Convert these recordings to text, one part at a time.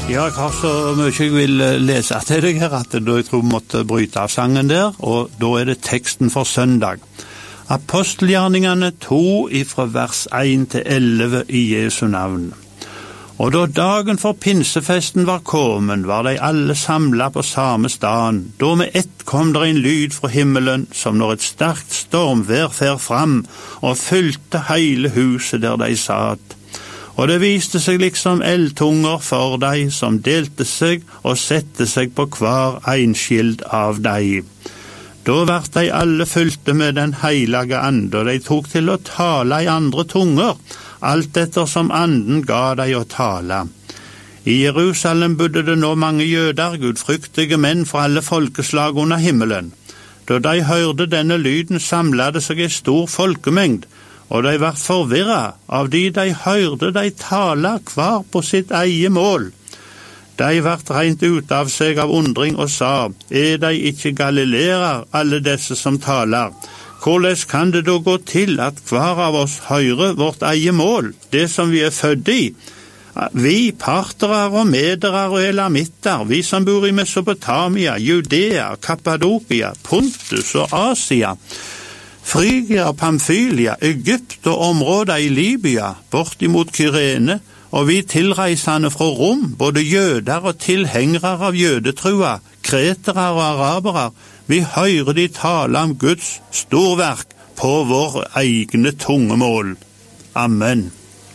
Ja, jeg har så mye jeg vil lese til deg her, at jeg tror vi måtte bryte av sangen der, og da det teksten for søndag. Apostelgjerningene 2 fra vers 1 til 11 i Jesu navn. Og da dagen for pinsefesten var kommet, var de alle samlet på samme sted. Da med ett kom der en lyd fra himmelen, som når et sterkt stormvær fer fram, og fylte hele huset der de satt. Og det viste seg liksom eldtunger for deg, som delte seg og sette seg på hver enskild av deg. Da vart de alle fylte med den heilige ande, og de tok til å tale i andre tunger, alt etter som anden ga de å tale. I Jerusalem bodde det nå mange jøder, gudfryktige menn fra alle folkeslag under himmelen. Da de hørte denne lyden, samlet det seg en stor folkemengd, og de var forvirret av de hørte de tale hver på sitt eget mål. De vart rent ut av seg av undring og sa, de ikke galileer, alle disse som taler? Hvordan kan det da gå til at hver av oss hører vårt eget mål, det som vi født i? Vi partere og medere og elamitter, vi som bor i Mesopotamia, Judea, Kappadokia, Pontus og Asia, Frygia, Pamfylia, Egypt og områder i Libya, bortimot Kyrene, og vi tilreisende fra Rom, både jøder og tilhengere av jødetrua, kretere og arabere, vi hører de tale om Guds storverk på vår egne tungemål. Amen.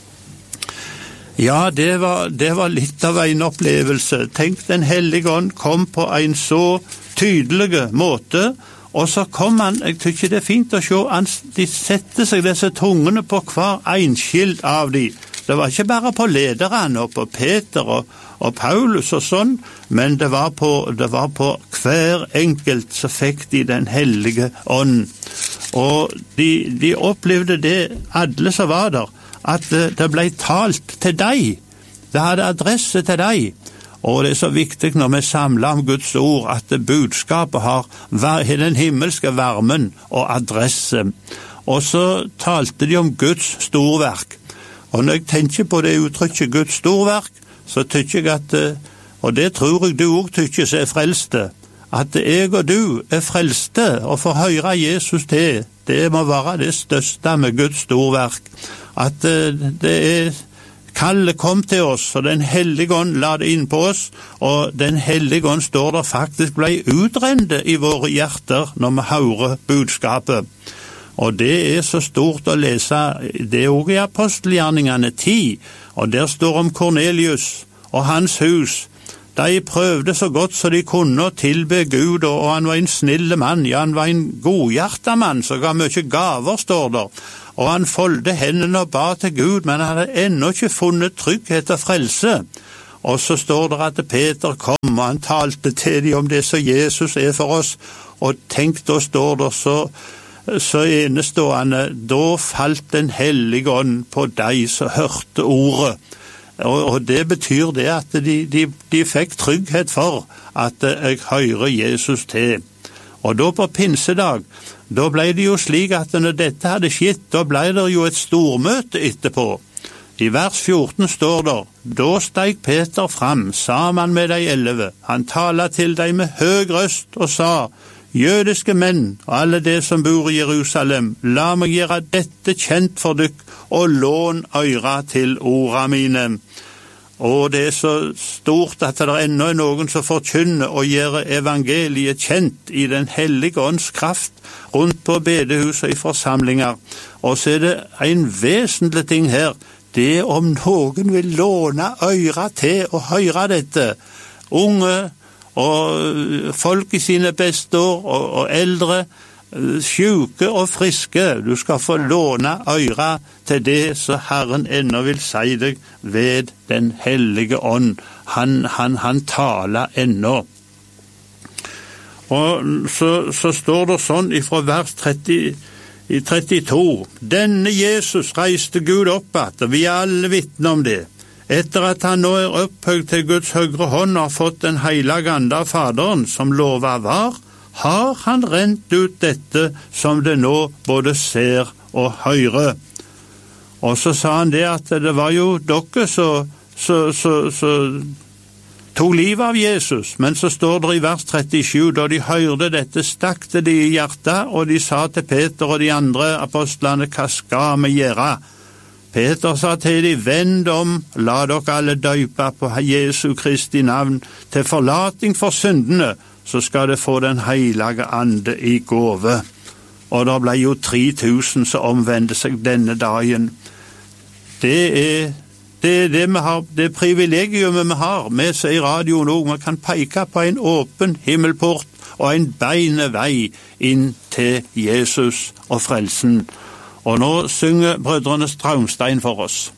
Ja, det var litt av en opplevelse. Tenk, Den hellige ånd kom på en så tydelig måte, og så kom han, jeg tykker det fint å se, de setter seg disse tungene på hver enskild av de. Det var ikke bare på lederne og på Peter og Paulus og sånn, men det var på hver enkelt så fikk de den hellige ånd. Og de opplevde det, alle som var der, at det ble talt til deg. Det hadde adresse til deg. Og det så viktig når vi samler om Guds ord, at budskapet har den himmelske varmen og adresse. Og så talte de om Guds storverk. Og når jeg tenker på det uttrykket Guds storverk, så tykker jeg at, og det tror jeg du også tykker som frelste, at jeg og du frelste og får høre Jesus til. Det må være det største med Guds storverk. At det kallet kom til oss, og den hellige ånd la det inn på oss, og den hellige ånd står der faktisk ble utrende i våre hjerter når vi hører budskapet. Og det så stort å lese, det også i Apostelgjerningene 10, og der står om Kornelius og hans hus. De prøvde så godt så de kunne å tilbe Gud, og han var en snille mann, ja, han var en godhjertet mann, så ga mye gaver, står der. Og han foldet hendene og ba til Gud, men han hadde ennå ikke funnet trygghet og frelse. Og så står det at Peter kom, og han talte til dem om det som Jesus for oss. Og tenk, da står det så enestående, da falt den hellige ånd på deg som hørte ordet. Og det betyr det at de fikk trygghet for at jeg hører Jesus til. Og da på pinsedag, da ble det jo slik at når dette hadde skjedd, da ble det jo et stormøte etterpå. I vers 14 står det, da steg Peter fram sammen med de 11. Han talte til dem med høy røst og sa, jødiske menn og alle de som bor i Jerusalem, la meg gjøre dette kjent for dykk, og lån øyra til ordene mine. Og det så stort at det ennå noen som forkynner og gjør evangeliet kjent i den hellige ånds kraft rundt på bedehuset i forsamlinger. Og så det en vesentlig ting her, det om noen vil låne øyra til å høre dette. Unge og folk i sine beste år og eldre, sjuke og friske, du skal få låne øyra til det så Herren ennå vil si deg ved den hellige ånd. Han taler ennå. Og så står det sånn ifra vers 32, denne Jesus reiste Gud opp at, og vi alle vitner om det. Etter at han nå opphøyd til Guds høyre hånd og har fått den heilige ande av Faderen, som lovet var, har han rent ut dette som det nå både ser og hører. Og så sa han det at det var jo dere så tok livet av Jesus, men så står det i vers 37, da de hørte dette, stakk det de i hjertet, og de sa til Peter og de andre apostlene, hva skal vi gjøre? Peter sa til de, vend om, la dere alle døype på Jesu Kristi navn til forlating for syndene, så skal det få den hellige ande i gåve. Og det ble jo 3000 som omvendte seg denne dagen. Det er det vi har, det privilegium vi har, med seg i radioen også. Man kan peke på en åpen himmelport og en beine vei inn til Jesus og frelsen. Og nå synger brødrene Straumstein for oss.